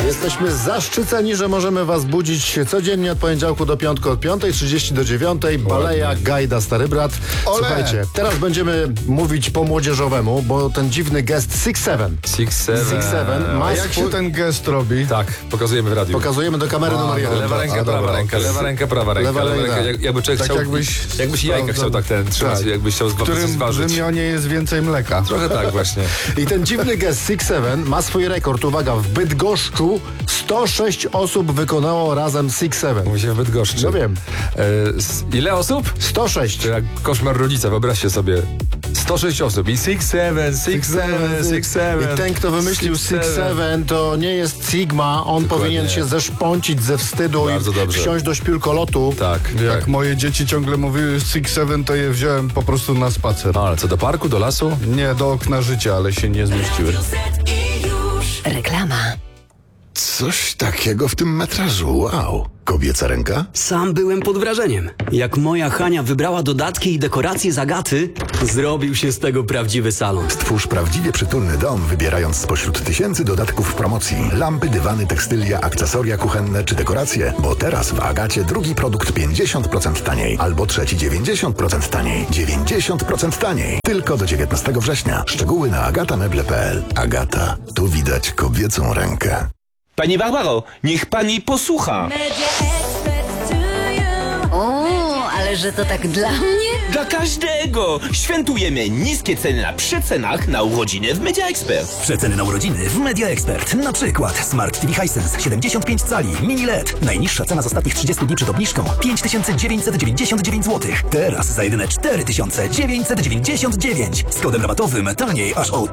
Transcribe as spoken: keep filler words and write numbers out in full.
Jesteśmy zaszczyceni, że możemy was budzić codziennie od poniedziałku do piątku od piątej trzydzieści do dziewiątej. Baleja, Gajda, Stary Brat. Ole. Słuchajcie, teraz będziemy mówić po młodzieżowemu, bo ten dziwny gest Six Seven. Six Seven. Six Seven ma A jak swój... się ten gest robi? Tak, pokazujemy w radiu. Pokazujemy do kamery A, numer jeden. Lewa ręka, A, prawa dobra, ręka, okej. lewa ręka, prawa ręka, Lewa lewa ręka. ręka. Jak, jakby człowiek Tak chciał, jakbyś... jakbyś jajka chciał tak ten trzymać, Tak. jakbyś chciał W którym zważyć. wymionie jest więcej mleka. Trochę tak właśnie. I ten dziwny gest Six Seven ma swój rekord. Uwaga, w Bydgoszczu sto sześć osób wykonało razem Six Seven. Mówi się w Bydgoszczy. No wiem. E, s- ile osób? sto sześć. To jak koszmar rodzica, wyobraźcie sobie. sto sześć osób i Six Seven, Six Seven, Six Seven. I ten, kto wymyślił Six Seven, to nie jest Sigma. On Dokładnie. powinien się zeszpącić ze wstydu Bardzo i dobrze. wsiąść do śpiulkolotu. Tak, Jak tak. moje dzieci ciągle mówiły Six Seven, to je wziąłem po prostu na spacer. No ale co, do parku, do lasu? Nie do okna życia, ale się nie zmieściły. Reklama. Coś takiego w tym metrażu, wow. Kobieca ręka? Sam byłem pod wrażeniem. Jak moja Hania wybrała dodatki i dekoracje z Agaty, zrobił się z tego prawdziwy salon. Stwórz prawdziwie przytulny dom, wybierając spośród tysięcy dodatków w promocji. Lampy, dywany, tekstylia, akcesoria kuchenne czy dekoracje. Bo teraz w Agacie drugi produkt pięćdziesiąt procent taniej, albo trzeci dziewięćdziesiąt procent taniej. dziewięćdziesiąt procent taniej. Tylko do dziewiętnastego września. Szczegóły na agatameble kropka p l. Agata. Tu widać kobiecą rękę. Pani Barbaro, niech pani posłucha. O, ale że to tak dla mnie? Dla każdego! Świętujemy niskie ceny na przecenach na urodziny w Media Expert. Przeceny na urodziny w Media Expert. Na przykład Smart T V Hisense siedemdziesiąt pięć cali, mini L E D. Najniższa cena z ostatnich trzydziestu dni przed obniżką pięć tysięcy dziewięćset dziewięćdziesiąt dziewięć złotych. Teraz za jedyne cztery tysiące dziewięćset dziewięćdziesiąt dziewięć. Z kodem rabatowym taniej aż o